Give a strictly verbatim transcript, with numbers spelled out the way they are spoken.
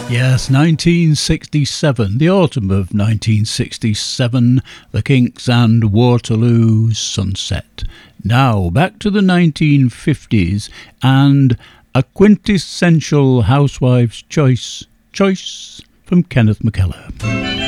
Yes, nineteen sixty-seven, the autumn of nineteen sixty-seven, The Kinks and Waterloo Sunset. Now, back to the nineteen fifties and a quintessential housewife's choice, choice from Kenneth McKellar.